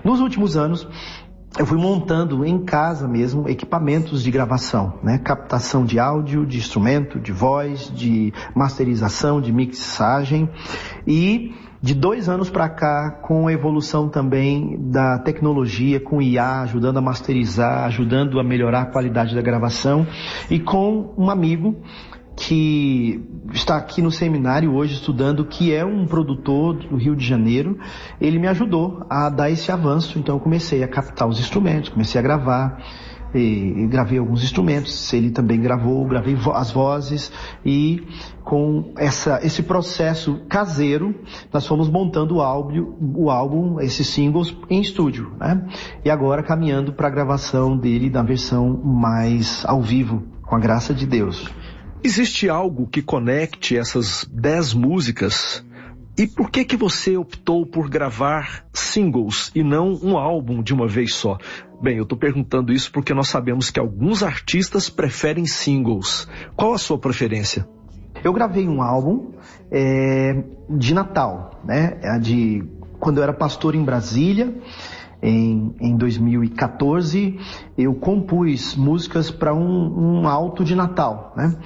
Nos últimos anos, eu fui montando em casa mesmo equipamentos de gravação, né? Captação de áudio, de instrumento, de voz, de masterização, de mixagem. E de 2 anos para cá, com a evolução também da tecnologia, com IA, ajudando a masterizar, ajudando a melhorar a qualidade da gravação, e com um amigo que está aqui no seminário hoje estudando, que é um produtor do Rio de Janeiro. Ele me ajudou a dar esse avanço, então eu comecei a captar os instrumentos, comecei a gravar, e gravei alguns instrumentos, ele também gravou, gravei as vozes, e com esse processo caseiro, nós fomos montando o álbum, esses singles, em estúdio, né? E agora caminhando para a gravação dele na versão mais ao vivo, com a graça de Deus. Existe algo que conecte essas 10 músicas? E por que você optou por gravar singles e não um álbum de uma vez só? Bem, eu estou perguntando isso porque nós sabemos que alguns artistas preferem singles. Qual a sua preferência? Eu gravei um álbum de Natal, né? De quando eu era pastor em Brasília. Em 2014, eu compus músicas para um alto de Natal, né?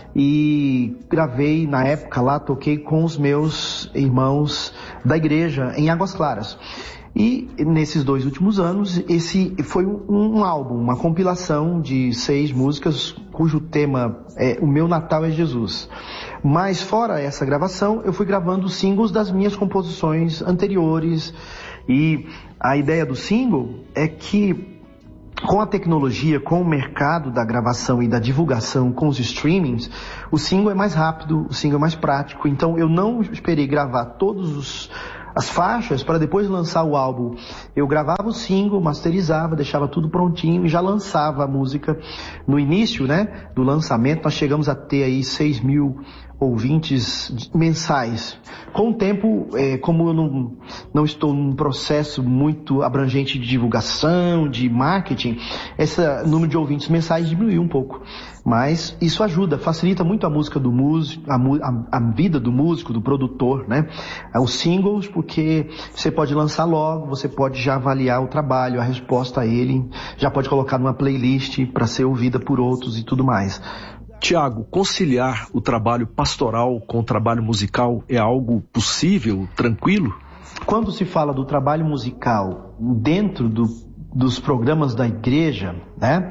E gravei, na época lá, toquei com os meus irmãos da igreja em Águas Claras. E nesses 2 últimos anos, esse foi um álbum, uma compilação de 6 músicas, cujo tema é O Meu Natal é Jesus. Mas fora essa gravação, eu fui gravando singles das minhas composições anteriores. E a ideia do single é que, com a tecnologia, com o mercado da gravação e da divulgação, com os streamings, o single é mais rápido, o single é mais prático. Então eu não esperei gravar todas as faixas para depois lançar o álbum. Eu gravava o single, masterizava, deixava tudo prontinho e já lançava a música. No início, né, do lançamento, nós chegamos a ter aí 6 mil ouvintes mensais. Com o tempo, como eu não estou num processo muito abrangente de divulgação, de marketing, esse número de ouvintes mensais diminuiu um pouco. Mas isso ajuda, facilita muito a música do músico, a vida do músico, do produtor, né? Os singles, porque você pode lançar logo, você pode já avaliar o trabalho, a resposta a ele, já pode colocar numa playlist para ser ouvida por outros e tudo mais. Tiago, conciliar o trabalho pastoral com o trabalho musical é algo possível, tranquilo? Quando se fala do trabalho musical dentro dos programas da igreja, né?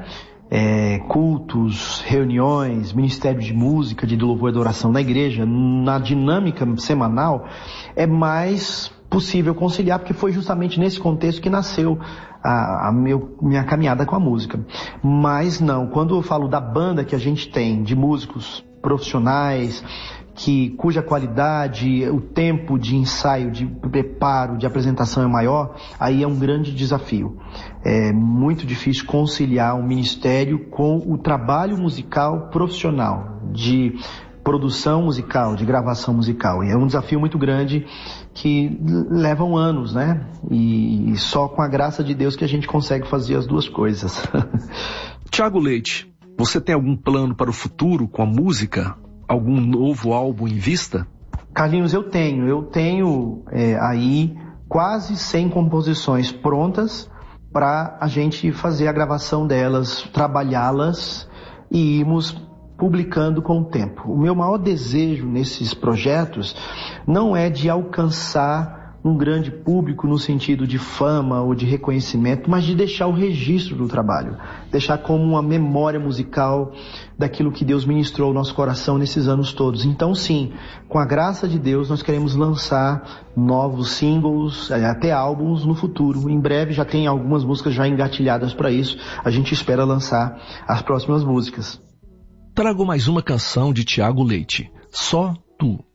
Cultos, reuniões, ministério de música, de louvor e adoração na igreja, na dinâmica semanal, é mais possível conciliar, porque foi justamente nesse contexto que nasceu minha caminhada com a música. Mas não, quando eu falo da banda que a gente tem, de músicos profissionais, cuja qualidade, o tempo de ensaio, de preparo, de apresentação é maior, aí é um grande desafio. É muito difícil conciliar um ministério com o trabalho musical profissional, de produção musical, de gravação musical. E é um desafio muito grande que levam anos, né? E só com a graça de Deus que a gente consegue fazer as duas coisas. Tiago Leite, você tem algum plano para o futuro com a música? Algum novo álbum em vista? Carlinhos, eu tenho aí quase 100 composições prontas para a gente fazer a gravação delas, trabalhá-las e irmos publicando com o tempo. O meu maior desejo nesses projetos não é de alcançar um grande público no sentido de fama ou de reconhecimento, mas de deixar o registro do trabalho, deixar como uma memória musical daquilo que Deus ministrou ao nosso coração nesses anos todos. Então sim, com a graça de Deus, nós queremos lançar novos singles, até álbuns no futuro. Em breve já tem algumas músicas já engatilhadas para isso. A gente espera lançar as próximas músicas. Trago mais uma canção de Tiago Leite, Só Tu.